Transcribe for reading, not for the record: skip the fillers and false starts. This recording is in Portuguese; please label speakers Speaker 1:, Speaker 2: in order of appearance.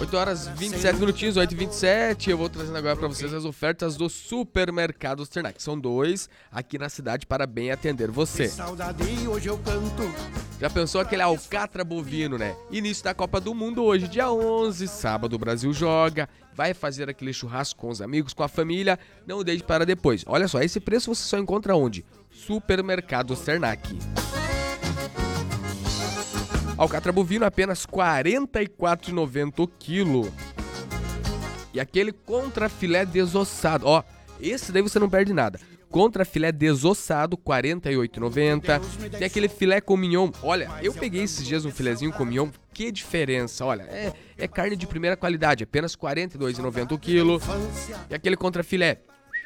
Speaker 1: 8 horas 27 minutinhos, 8h27. Eu vou trazendo agora para vocês as ofertas do Supermercado Osternac. São 2 aqui na cidade para bem atender você. Já pensou aquele alcatra bovino, né? Início da Copa do Mundo hoje, dia 11, sábado o Brasil joga. Vai fazer aquele churrasco com os amigos, com a família. Não deixe para depois. Olha só, esse preço você só encontra onde? Supermercado Osternac. Alcatra bovino apenas R$ 44,90 o quilo. E aquele contrafilé desossado, ó, esse daí você não perde nada. Contrafilé desossado, R$ 48,90. Tem aquele filé com mignon. Olha, eu peguei esses dias um filezinho com mignon. Que diferença, olha, é carne de primeira qualidade, apenas R$ 42,90 o quilo. E aquele contrafilé,